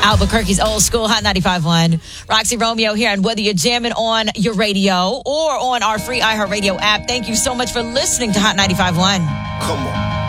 Albuquerque's old school Hot 95.1. Roxy Romeo here, and whether you're jamming on your radio or on our free iHeartRadio app, thank you so much for listening to Hot 95.1. Come on.